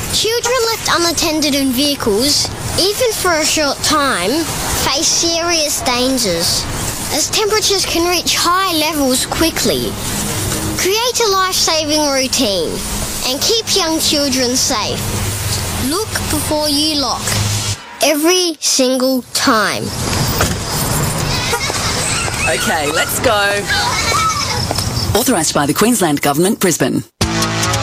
Children left unattended in vehicles, even for a short time, face serious dangers, as temperatures can reach high levels quickly. Create a life-saving routine and keep young children safe. Look before you lock. Every single time. Okay, let's go. Authorised by the Queensland Government, Brisbane.